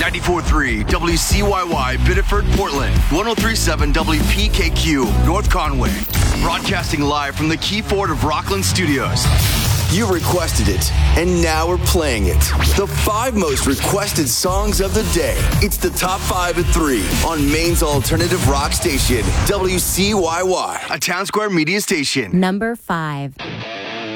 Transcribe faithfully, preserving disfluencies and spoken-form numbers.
ninety-four point three W C Y Y, Biddeford, Portland. one oh three point seven W P K Q, North Conway. Broadcasting live from the Key Ford of Rockland Studios. You requested it, and now we're playing it. The five most requested songs of the day. It's the top five at three on Maine's alternative rock station, W C Y Y, a Town Square media station. Number five.